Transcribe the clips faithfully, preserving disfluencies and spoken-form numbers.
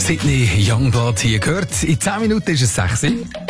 Sydney Youngblood hier gehört. In zehn Minuten ist es sechs.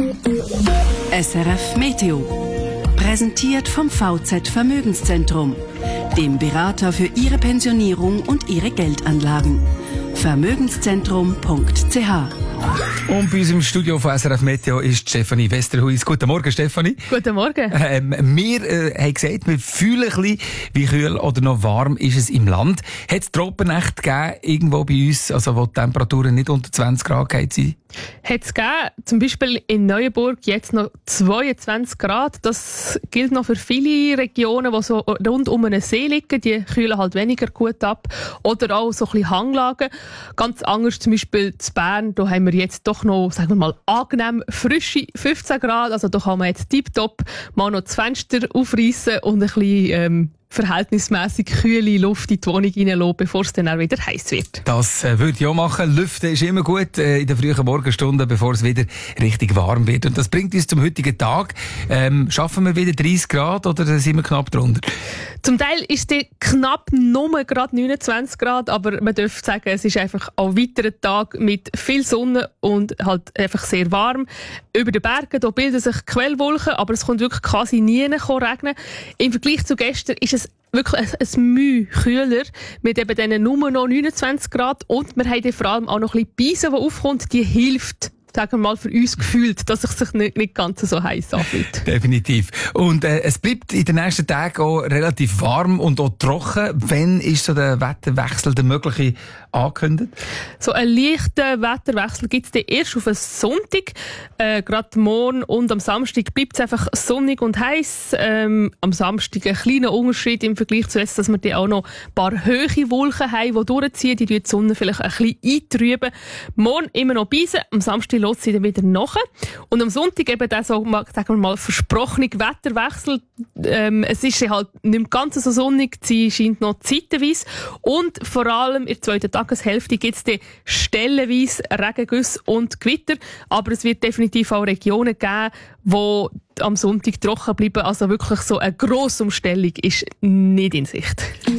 S R F Meteo. Präsentiert vom V Z Vermögenszentrum, dem Berater für Ihre Pensionierung und Ihre Geldanlagen. Vermögenszentrum punkt c h. Und bei uns im Studio von S R F Meteo ist Stefanie Westerhuis. Guten Morgen, Stefanie. Guten Morgen. Ähm, wir äh, haben gesagt, wir fühlen ein bisschen, wie kühl oder noch warm ist es im Land. Hat es Tropennächte gegeben, irgendwo bei uns, also wo die Temperaturen nicht unter zwanzig Grad gegangen sind? Hat es gegeben, zum Beispiel in Neuenburg jetzt noch zweiundzwanzig Grad. Das gilt noch für viele Regionen, die so rund um einen See liegen. Die kühlen halt weniger gut ab. Oder auch so ein bisschen Hanglagen. Ganz anders zum Beispiel zu Bern. Da haben wir jetzt doch noch, sagen wir mal, angenehm frische fünfzehn Grad. Also da kann man jetzt tiptop mal noch das Fenster aufreißen und ein bisschen ähm, verhältnismäßig kühle Luft in die Wohnung reinlassen, bevor es dann auch wieder heiß wird. Das äh, würde ich auch machen. Lüften ist immer gut äh, in den frühen Morgenstunden, bevor es wieder richtig warm wird. Und das bringt uns zum heutigen Tag. Ähm, schaffen wir wieder dreißig Grad oder sind wir knapp drunter? Zum Teil ist es knapp nur gerade neunundzwanzig Grad, aber man dürfte sagen, es ist einfach ein weiterer Tag mit viel Sonne und halt einfach sehr warm. Über den Bergen da bilden sich Quellwolken, aber es kommt wirklich quasi nie regnen. Im Vergleich zu gestern ist es wirklich ein, ein Mühe kühler mit eben diesen nur noch neunundzwanzig Grad und wir haben dann vor allem auch noch ein bisschen Beise, die aufkommt, die hilft, sagen wir mal, für uns gefühlt, dass es sich nicht, nicht ganz so heiß anfühlt. Definitiv. Und äh, es bleibt in den nächsten Tagen auch relativ warm und auch trocken. Wann ist so der Wetterwechsel der mögliche angekündigt? So einen leichten Wetterwechsel gibt es dann erst auf einen Sonntag. Äh, Gerade morgen und am Samstag bleibt es einfach sonnig und heiß. Ähm, am Samstag ein kleiner Unterschied im Vergleich zu jetzt, dass wir dann auch noch ein paar hohe Wolken haben, die durchziehen, die die Sonne vielleicht ein bisschen eintrüben. Morgen immer noch Beise, am Samstag lässt sie dann wieder nach. Und am Sonntag eben der, so, sagen wir mal, versprochene Wetterwechsel. Ähm, es ist halt nicht mehr ganz so sonnig, sie scheint noch zeitweise. Und vor allem in der zweiten Tageshälfte gibt es dann stellenweise Regengüsse und Gewitter. Aber es wird definitiv auch Regionen geben, wo am Sonntag trocken bleiben. Also wirklich so eine grosse Umstellung ist nicht in Sicht.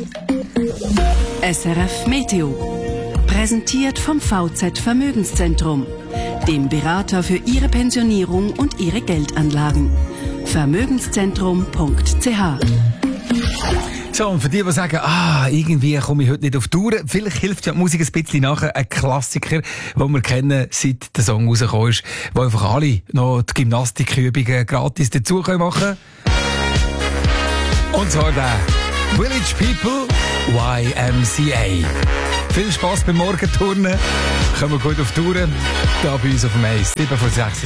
S R F Meteo. Präsentiert vom V Z Vermögenszentrum, dem Berater für Ihre Pensionierung und Ihre Geldanlagen. Vermögenszentrum punkt c h. So, und für die, die sagen, ah, irgendwie komme ich heute nicht auf die Tour, vielleicht hilft ja die Musik ein bisschen nachher. Ein Klassiker, den wir kennen, seit der Song rausgekommen ist, wo einfach alle noch die Gymnastikübungen gratis dazu machen können. Und zwar der Village People Y M C A. Viel Spass beim Morgenturnen. Kommen wir gut auf die Tour. Da bei uns auf dem Eis. sieben vor sechs.